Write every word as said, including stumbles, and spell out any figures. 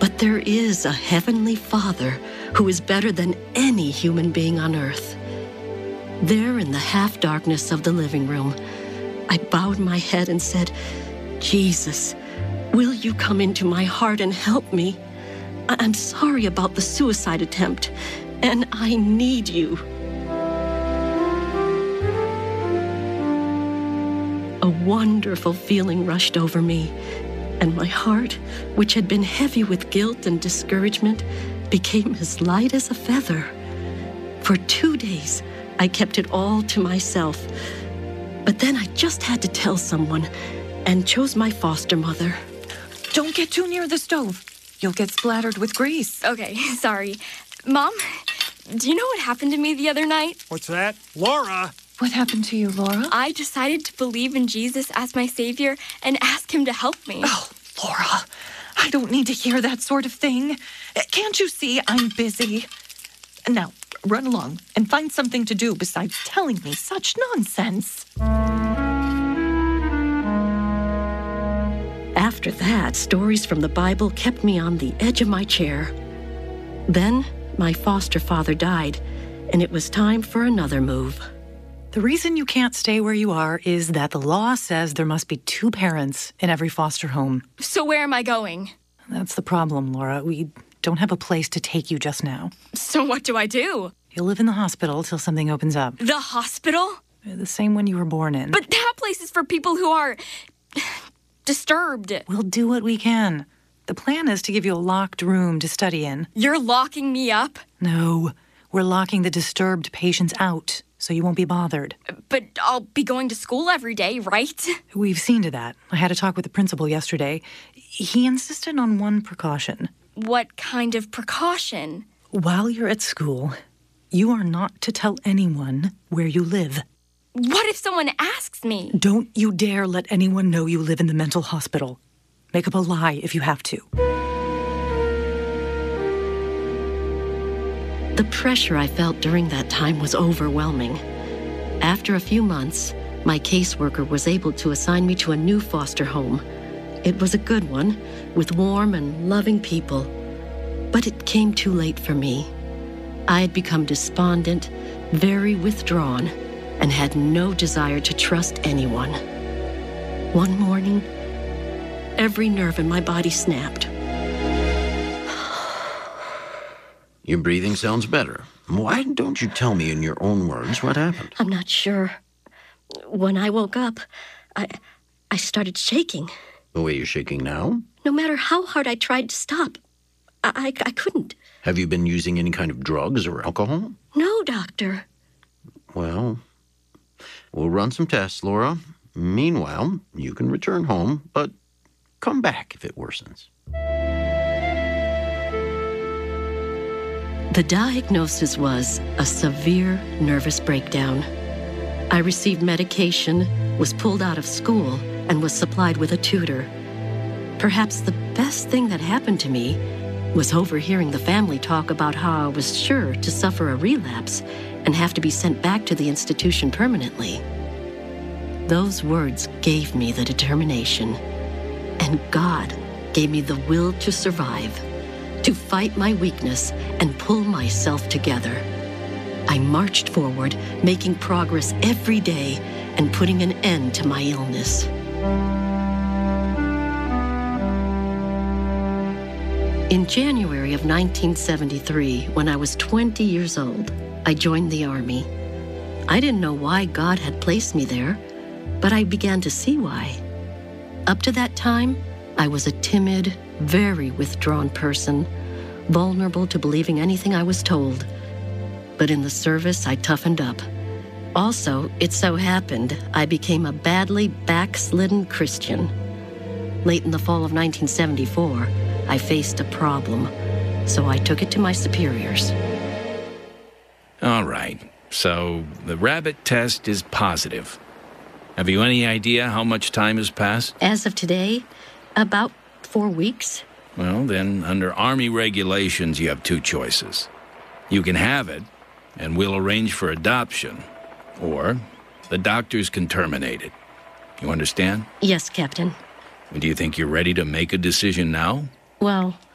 But there is a heavenly Father who is better than any human being on earth. There in the half-darkness of the living room, I bowed my head and said, Jesus, will you come into my heart and help me? I- I'm sorry about the suicide attempt, and I need you. A wonderful feeling rushed over me, and my heart, which had been heavy with guilt and discouragement, became as light as a feather. For two days, I kept it all to myself. But then I just had to tell someone, and chose my foster mother. Don't get too near the stove. You'll get splattered with grease. Okay, sorry. Mom, do you know what happened to me the other night? What's that? Laura! What happened to you, Laura? I decided to believe in Jesus as my savior and ask him to help me. Oh, Laura, I don't need to hear that sort of thing. Can't you see I'm busy? Now, run along and find something to do besides telling me such nonsense. After that, stories from the Bible kept me on the edge of my chair. Then, my foster father died, and it was time for another move. The reason you can't stay where you are is that the law says there must be two parents in every foster home. So where am I going? That's the problem, Laura. We don't have a place to take you just now. So what do I do? You'll live in the hospital till something opens up. The hospital? The same one you were born in. But that place is for people who are disturbed. We'll do what we can. The plan is to give you a locked room to study in. You're locking me up? No, we're locking the disturbed patients out, so you won't be bothered. But I'll be going to school every day, right? We've seen to that. I had a talk with the principal yesterday. He insisted on one precaution. What kind of precaution? While you're at school, you are not to tell anyone where you live. What if someone asks me? Don't you dare let anyone know you live in the mental hospital. Make up a lie if you have to. The pressure I felt during that time was overwhelming. After a few months, my caseworker was able to assign me to a new foster home. It was a good one, with warm and loving people. But it came too late for me. I had become despondent, very withdrawn, and had no desire to trust anyone. One morning, every nerve in my body snapped. Your breathing sounds better. Why don't you tell me in your own words what happened? I'm not sure. When I woke up, I, I started shaking. The way you're shaking now? No matter how hard I tried to stop, I, I, I couldn't. Have you been using any kind of drugs or alcohol? No, doctor. Well, we'll run some tests, Laura. Meanwhile, you can return home, but come back if it worsens. The diagnosis was a severe nervous breakdown. I received medication, was pulled out of school, and was supplied with a tutor. Perhaps the best thing that happened to me was overhearing the family talk about how I was sure to suffer a relapse and have to be sent back to the institution permanently. Those words gave me the determination, and God gave me the will to survive, to fight my weakness and pull myself together. I marched forward, making progress every day and putting an end to my illness. In January of nineteen seventy-three, when I was twenty years old, I joined the Army. I didn't know why God had placed me there, but I began to see why. Up to that time, I was a timid, very withdrawn person, vulnerable to believing anything I was told. But in the service, I toughened up. Also, it so happened I became a badly backslidden Christian. Late in the fall of nineteen seventy-four, I faced a problem, so I took it to my superiors. All right, so the rabbit test is positive. Have you any idea how much time has passed? As of today, about four weeks. Well, then, under Army regulations, you have two choices. You can have it, and we'll arrange for adoption, or the doctors can terminate it. You understand? Yes, Captain. Do you think you're ready to make a decision now? Well,